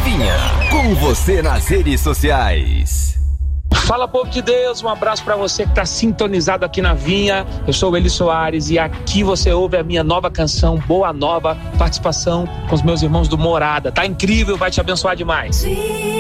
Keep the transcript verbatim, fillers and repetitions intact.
Vinha, com você nas redes sociais. Fala, povo de Deus, um abraço pra você que tá sintonizado aqui na Vinha. Eu sou o Eli Soares e aqui você ouve a minha nova canção, Boa Nova, participação com os meus irmãos do Morada. Tá incrível, vai te abençoar demais.